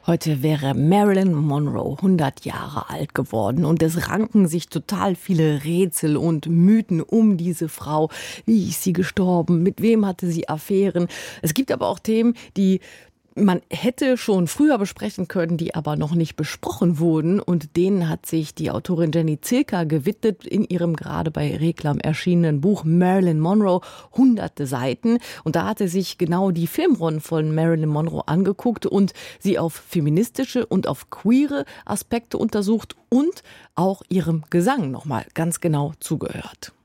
Heute wäre Marilyn Monroe 100 Jahre alt geworden und es ranken sich total viele Rätsel und Mythen um diese Frau. Wie ist sie gestorben? Mit wem hatte sie Affären? Es gibt aber auch Themen, die man hätte schon früher besprechen können, die aber noch nicht besprochen wurden. Und denen hat sich die Autorin Jenny Zilker gewidmet in ihrem gerade bei Reklam erschienenen Buch Marilyn Monroe, hunderte Seiten. Und da hat sie sich genau die Filmrollen von Marilyn Monroe angeguckt und sie auf feministische und auf queere Aspekte untersucht und auch ihrem Gesang nochmal ganz genau zugehört.